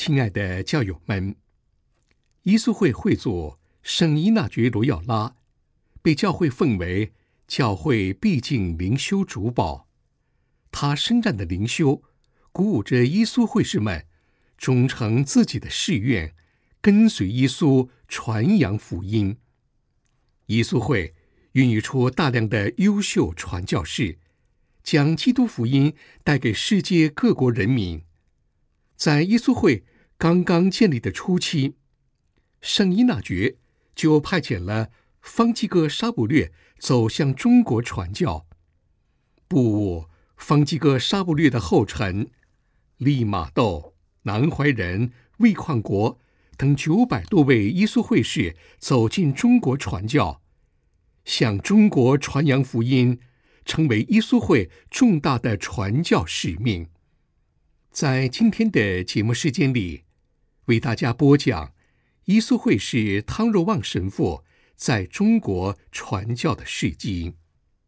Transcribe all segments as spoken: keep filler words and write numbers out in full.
亲爱的教友们，伊苏会会主圣依纳爵罗耀拉被教会奉为教会必敬灵修主保，他深湛的灵修鼓舞着伊苏会士们忠诚自己的誓愿，跟随耶稣传扬福音。伊苏会孕育出大量的优秀传教士，将基督福音带给世界各国人民。在伊苏会刚刚建立的初期，圣依纳爵就派遣了方济各沙不略走向中国传教。不兀方济各沙不略的后尘，利玛窦、南怀仁、魏旷国等九百多位伊苏会士走进中国传教，向中国传扬福音，成为伊苏会重大的传教使命。在今天的节目时间里，为大家播讲伊苏会士汤若望神父在中国传教的事迹。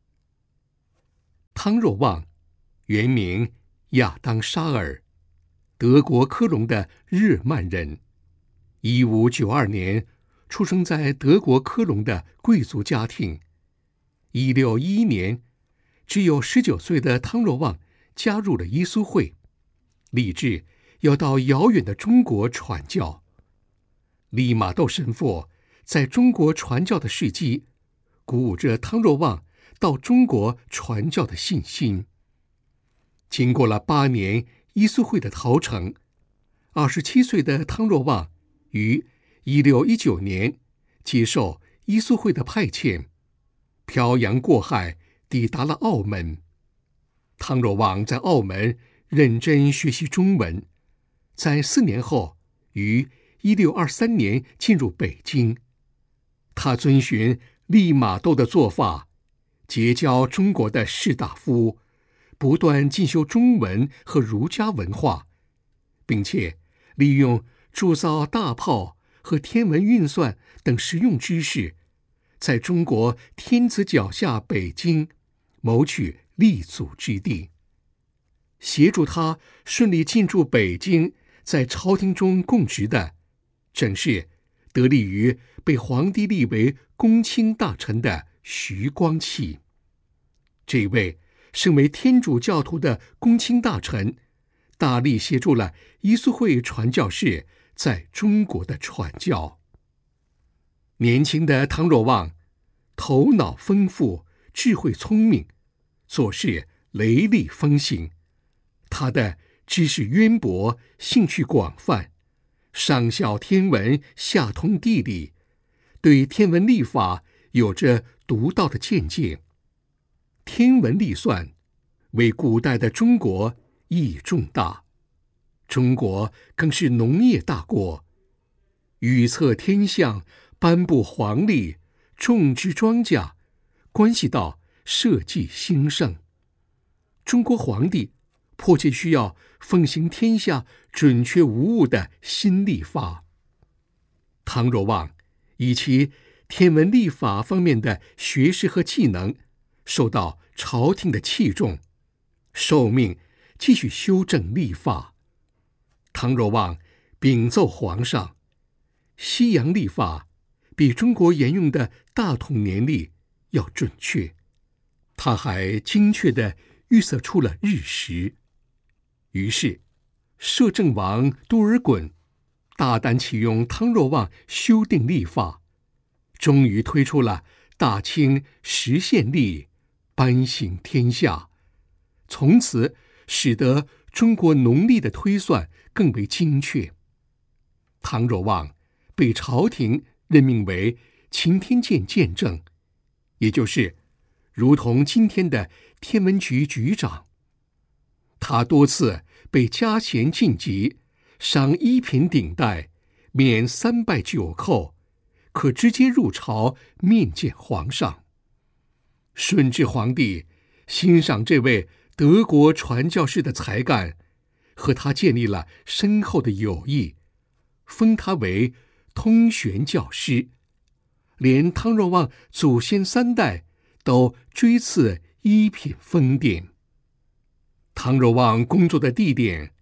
汤若望原名亚当沙尔，德国科隆的日耳曼人。一五九二年出生在德国科隆的贵族家庭。一六一一年，只有十九岁的汤若望加入了伊苏会，立志要到遥远的中国传教。利玛窦神父在中国传教的事迹，鼓舞着汤若望到中国传教的信心。经过了八年伊苏会的陶成，二十七岁的汤若望于一六一九年接受伊苏会的派遣，漂洋过海抵达了澳门。汤若望在澳门认真学习中文，在四年后于一六二三年进入北京。他遵循利玛窦的做法，结交中国的士大夫，不断进修中文和儒家文化，并且利用铸造大炮和天文运算等实用知识，在中国天子脚下北京谋取立足之地。协助他顺利进驻北京，在朝廷中供职的，正是得力于被皇帝立为公卿大臣的徐光启。这位身为天主教徒的公卿大臣，大力协助了伊苏会传教士在中国的传教。年轻的汤若望头脑丰富，智慧聪明，做事雷厉风行。他的知识渊博，兴趣广泛，上晓天文，下通地理，对天文历法有着独到的见解。天文历算为古代的中国意义重大，中国更是农业大国，预测天象，颁布黄历，种植庄稼，关系到社稷兴盛。中国皇帝迫切需要奉行天下准确无误的新历法。汤若望以其天文历法方面的学识和技能，受到朝廷的器重，受命继续修正历法。汤若望禀奏皇上，西洋历法比中国沿用的大统年历要准确。他还精确地预测出了日食。于是摄政王多尔衮大胆启用汤若望修订历法，终于推出了大清时宪历，颁行天下，从此使得中国农历的推算更为精确。汤若望被朝廷任命为擎天监监正，也就是如同今天的天文局局长。他多次被加衔晋级，赏一品顶戴，免三拜九叩，可直接入朝面见皇上。顺治皇帝欣赏这位德国传教士的才干，和他建立了深厚的友谊，封他为通玄教师，连汤若望祖先三代都追赐一品封典。汤若望工作的地点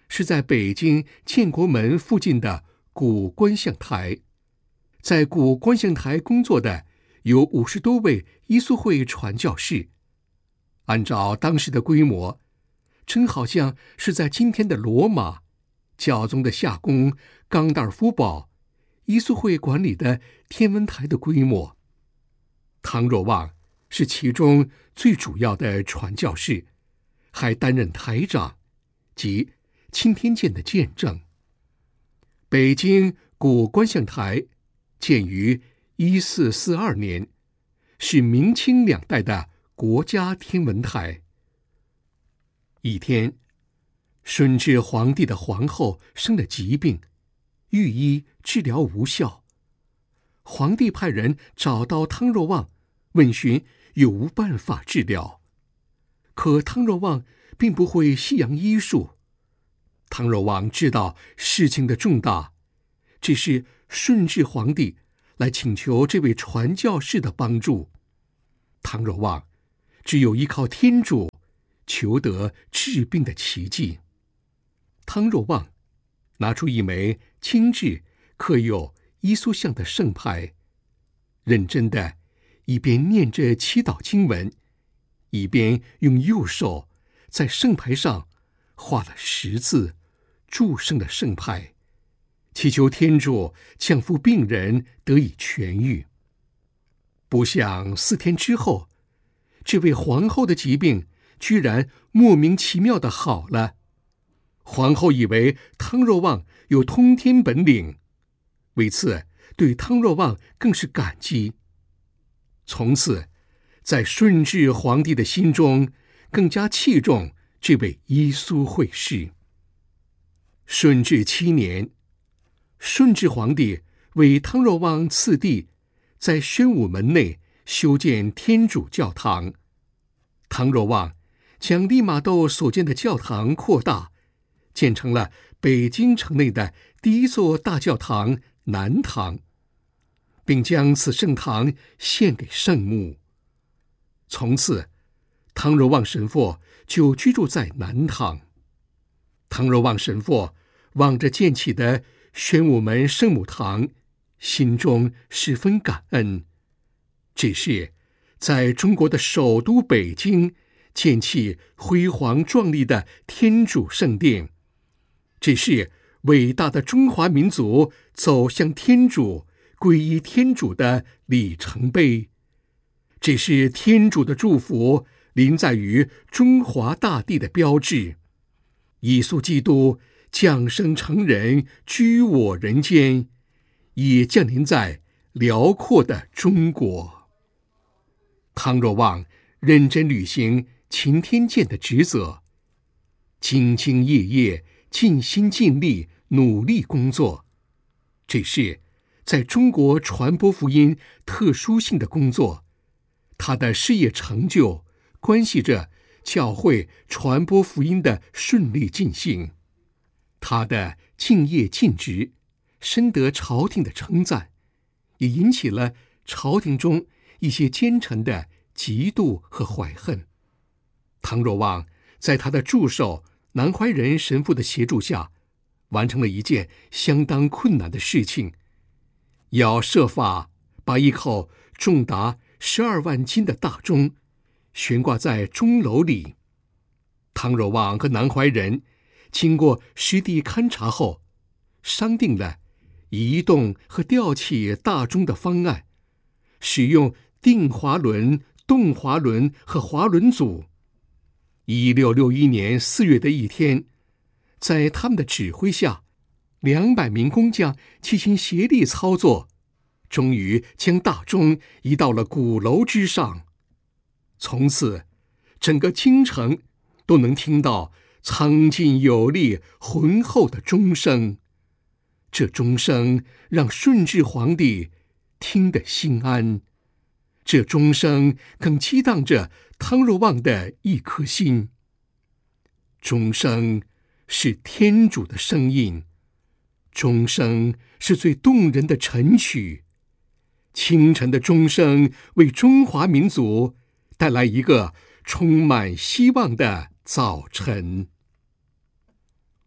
是在北京建国门附近的古观象台。在古观象台工作的有五十多位伊苏会传教士。按照当时的规模，真好像是在今天的罗马教宗的夏宫冈达尔夫堡伊苏会管理的天文台的规模。汤若望是其中最主要的传教士，还担任台长及钦天监的见证。北京古观象台建于一四四二年，是明清两代的国家天文台。一天，顺治皇帝的皇后生了疾病，御医治疗无效。皇帝派人找到汤若望，问询有无办法治疗。可汤若望并不会西洋医术。汤若望知道事情的重大，只是顺治皇帝来请求这位传教士的帮助。汤若望只有依靠天主，求得治病的奇迹。汤若望拿出一枚精致刻有伊苏像的圣牌，认真的一边念着祈祷经文，一边用右手在圣牌上画了十字，祝圣的圣牌，祈求天主降福病人得以痊愈。不想四天之后，这位皇后的疾病居然莫名其妙的好了。皇后以为汤若望有通天本领，为此对汤若望更是感激。从此，在顺治皇帝的心中更加器重这位伊苏会士。顺治七年，顺治皇帝为汤若望赐地，在宣武门内修建天主教堂。汤若望将利玛窦所建的教堂扩大，建成了北京城内的第一座大教堂南堂，并将此圣堂献给圣母。从此，汤若望神父就居住在南堂。汤若望神父望着建起的宣武门圣母堂，心中十分感恩。这是在中国的首都北京建起辉煌壮丽的天主圣殿，这是伟大的中华民族走向天主、皈依天主的里程碑，这是天主的祝福临在于中华大地的标志。耶稣基督降生成人，居我人间，也降临在辽阔的中国。汤若望认真履行钦天监的职责，兢兢业业、尽心尽力、努力工作。这是在中国传播福音特殊性的工作，他的事业成就关系着教会传播福音的顺利进行。他的敬业尽职，深得朝廷的称赞，也引起了朝廷中一些奸臣的嫉妒和怀恨。汤若望在他的助手南怀仁神父的协助下，完成了一件相当困难的事情，要设法把一口重达十二万斤的大钟悬挂在钟楼里。汤若望和南怀仁经过实地勘察后，商定了移动和吊起大钟的方案，使用定滑轮、动滑轮和滑轮组。一六六一年四月的一天，在他们的指挥下，两百名工匠齐心协力操作，终于将大钟移到了鼓楼之上。从此，整个京城都能听到苍劲有力、浑厚的钟声。这钟声让顺治皇帝听得心安，这钟声更激荡着汤若望的一颗心。钟声是天主的声音，钟声是最动人的晨曲。清晨的钟声为中华民族带来一个充满希望的早晨。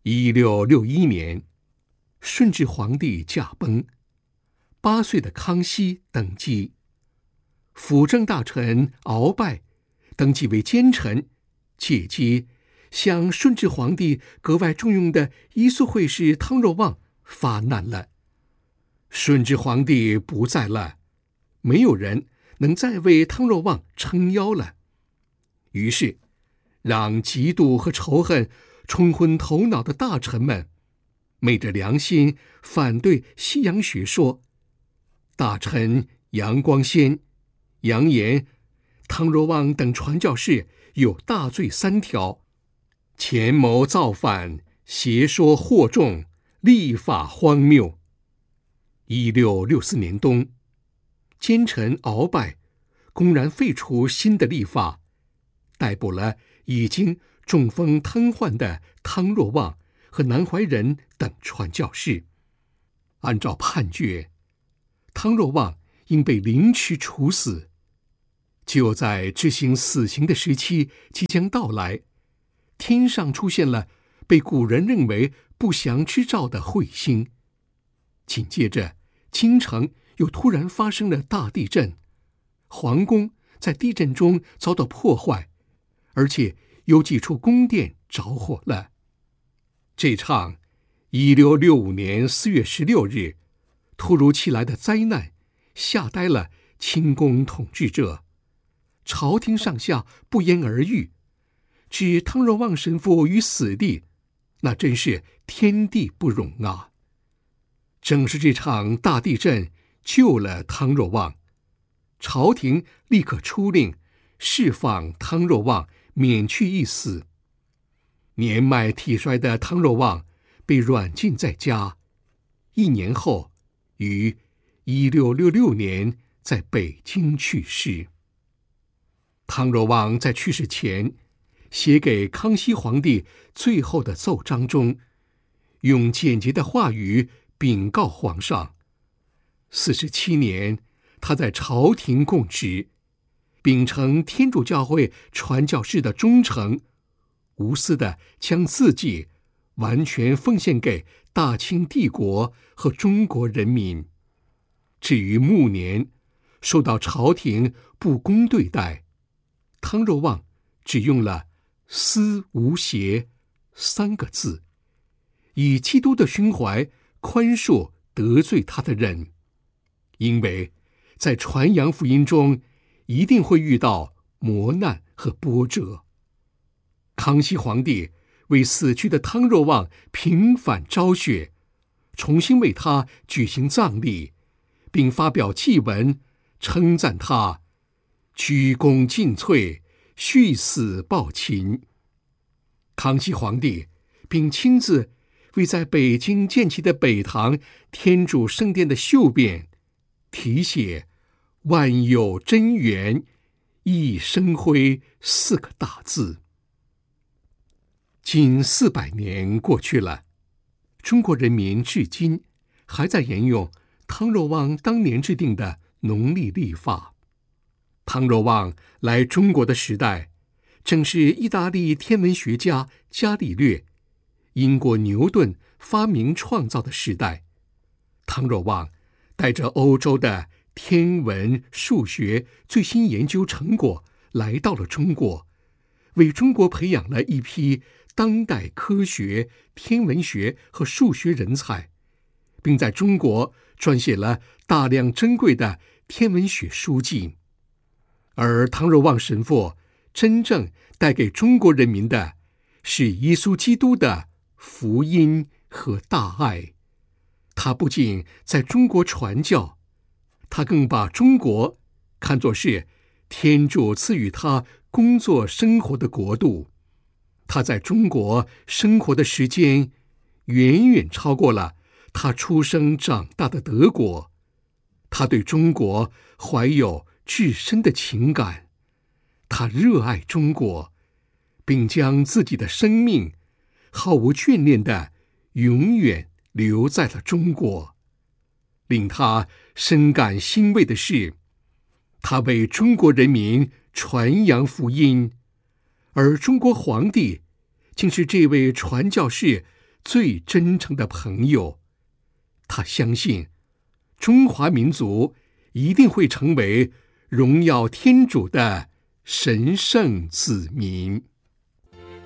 一六六一年，顺治皇帝驾崩，八岁的康熙登基，辅政大臣鳌拜登基为奸臣，借机向顺治皇帝格外重用的医术会士汤若望发难了。顺治皇帝不在了，没有人能再为汤若望撑腰了，于是让嫉妒和仇恨冲昏头脑的大臣们昧着良心反对西洋学说。大臣杨光先扬言汤若望等传教士有大罪三条：潜谋造反、邪说惑众、立法荒谬。一六六四年冬，奸臣鳌拜公然废除新的立法，逮捕了已经中风瘫痪的汤若望和南怀仁等传教士。按照判决，汤若望应被凌迟处死。就在执行死刑的时期即将到来，天上出现了被古人认为不祥之兆的彗星。紧接着，京城又突然发生了大地震，皇宫在地震中遭到破坏，而且有几处宫殿着火了。这场一六六五年四月十六日突如其来的灾难吓呆了清宫统治者，朝廷上下不言而喻，置汤若望神父于死地，那真是天地不容啊！正是这场大地震救了汤若望，朝廷立刻出令释放汤若望，免去一死。年迈体衰的汤若望被软禁在家，一年后于一六六六年在北京去世。汤若望在去世前写给康熙皇帝最后的奏章中，用简洁的话语禀告皇上，四十七年他在朝廷供职，秉承天主教会传教士的忠诚，无私地将自己完全奉献给大清帝国和中国人民。至于暮年受到朝廷不公对待，汤若望只用了思无邪三个字，以基督的胸怀宽恕得罪他的人。因为在传扬福音中一定会遇到磨难和波折。康熙皇帝为死去的汤若望平反昭雪，重新为他举行葬礼，并发表祭文称赞他鞠躬尽瘁，续死报秦。康熙皇帝并亲自为在北京建起的北堂天主圣殿的绣匾题写万有真源一生辉四个大字。近四百年过去了，中国人民至今还在沿用汤若望当年制定的农历历法。汤若望来中国的时代，正是意大利天文学家伽利略、英国牛顿发明创造的时代。汤若望带着欧洲的天文数学最新研究成果来到了中国，为中国培养了一批当代科学、天文学和数学人才，并在中国撰写了大量珍贵的天文学书籍。而汤若望神父真正带给中国人民的是耶稣基督的福音和大爱。他不仅在中国传教，他更把中国看作是天主赐予他工作生活的国度。他在中国生活的时间远远超过了他出生长大的德国。他对中国怀有至深的情感，他热爱中国，并将自己的生命毫无眷恋地永远留在了中国。令他深感欣慰的是，他为中国人民传扬福音，而中国皇帝竟是这位传教士最真诚的朋友。他相信中华民族一定会成为荣耀天主的神圣子民。